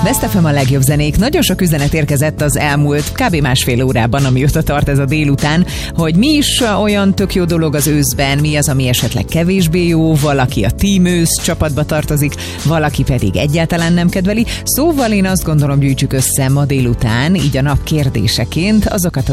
Best FM a legjobb zenék. Nagyon sok üzenet érkezett az elmúlt kb. Másfél órában, amióta tart ez a délután, hogy mi is olyan tök jó dolog az őszben, mi az, ami esetleg kevésbé jó, valaki a Team Ősz csapatba tartozik, valaki pedig egyáltalán nem kedveli. Szóval én azt gondolom, gyűjtsük össze ma délután, így a nap kérdéseként azokat